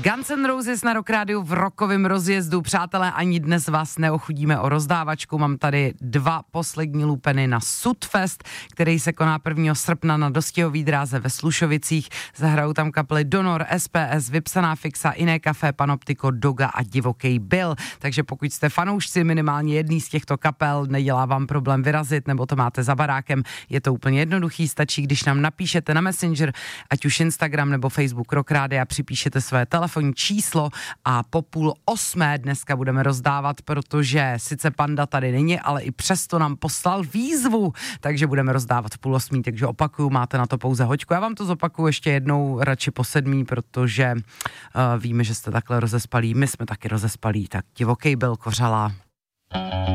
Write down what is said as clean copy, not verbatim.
Guns N' Roses na Rock Rádiu v rokovém rozjezdu. Přátelé, ani dnes vás neochudíme o rozdávačku. Mám tady 2 poslední lupeny na Sudfest, který se koná 1. srpna na Dostihové dráze ve Slušovicích. Zahrajou tam kapely Donor, SPS, Vypsaná fixa, Iné Café, Panoptiko, Doga a Divoký Bill. Takže pokud jste fanoušci minimálně jedný z těchto kapel, nedělá vám problém vyrazit, nebo to máte za barákem, je to úplně jednoduchý, stačí, když nám napíšete na Messenger, ať už Instagram nebo Facebook Rock Rádia, připíšete své telefonní číslo a po 7:30 dneska budeme rozdávat, protože sice Panda tady není, ale i přesto nám poslal výzvu, takže budeme rozdávat v 7:30, takže opakuju, máte na to pouze hoďku. Já vám to zopakuju ještě jednou, radši po 7, protože víme, že jste takhle rozespalí, my jsme taky rozespalí, tak Divoký Bill, Kořala.